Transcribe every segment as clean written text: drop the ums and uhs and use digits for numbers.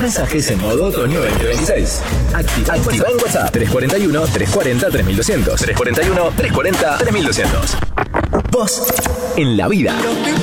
mensajes en modo otoño 2026. Activa en WhatsApp 341-340-3200. 341-340-3200. Vos en la vida.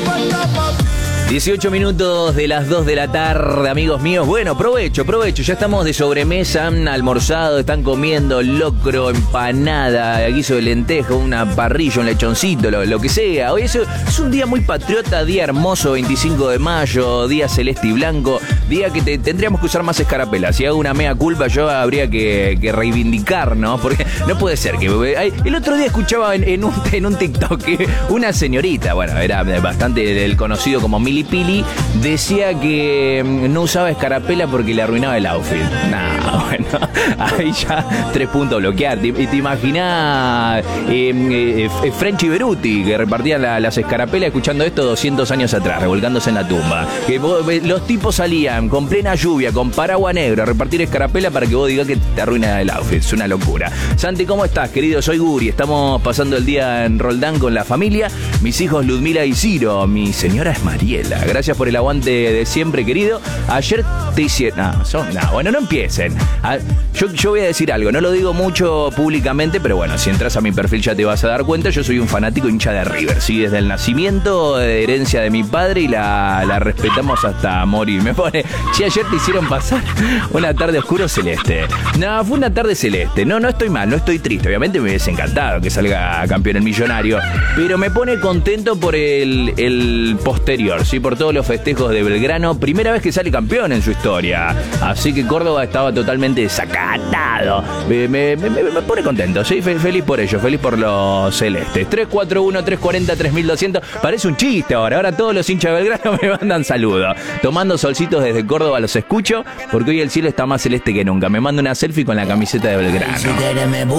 18 minutos de las 2 de la tarde, amigos míos. Bueno, provecho. Ya estamos de sobremesa, han almorzado, están comiendo locro, empanada, guiso de lenteja, una parrilla, un lechoncito, lo que sea. Hoy es un día muy patriota, día hermoso, 25 de mayo, día celeste y blanco, día que tendríamos que usar más escarapelas. Si hago una mea culpa, yo habría que reivindicar, ¿no? Porque no puede ser que... El otro día escuchaba en un TikTok que una señorita, bueno, era bastante el conocido como Mili Pili, decía que no usaba escarapela porque le arruinaba el outfit. Nah, bueno, ahí ya 3 puntos bloquear. Y te imaginás Frenchy Beruti, que repartían las escarapelas escuchando esto 200 años atrás, revolcándose en la tumba. Que los tipos salían con plena lluvia, con paraguas negro, a repartir escarapela para que vos digas que te arruina el outfit. Es una locura. Santi, ¿cómo estás, querido? Soy Guri. Estamos pasando el día en Roldán con la familia. Mis hijos Ludmila y Ciro. Mi señora es Mariela. Gracias por el aguante de siempre, querido. Ayer te hicieron... bueno, no empiecen. Yo voy a decir algo. No lo digo mucho públicamente, pero bueno, si entras a mi perfil ya te vas a dar cuenta. Yo soy un fanático hincha de River, ¿sí? Desde el nacimiento, de herencia de mi padre, y la respetamos hasta morir. Me pone... Si ayer te hicieron pasar una tarde oscuro celeste. No, fue una tarde celeste. No estoy mal, no estoy triste. Obviamente me hubiese encantado que salga campeón el Millonario, pero me pone contento por el posterior, ¿sí? Por todos los festejos de Belgrano. Primera vez que sale campeón en su historia. Así que Córdoba estaba totalmente desacatado. Me pone contento, ¿sí? Feliz por ello, feliz por los celestes. 341-340-3200. Parece un chiste ahora. Ahora todos los hinchas de Belgrano me mandan saludos. Tomando solcitos desde Córdoba los escucho, porque hoy el cielo está más celeste que nunca. Me mando una selfie con la camiseta de Belgrano.